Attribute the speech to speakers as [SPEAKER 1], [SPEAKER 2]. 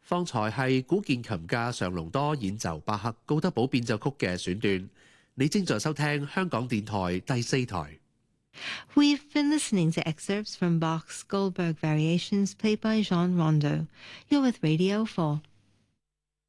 [SPEAKER 1] 方才係古建琴家常龍多演奏巴赫高德堡變奏曲嘅選段。你正在收聽香港電台第四台。
[SPEAKER 2] We've been listening to excerpts from Bach's Goldberg Variations played by Jean Rondeau. You're with Radio 4.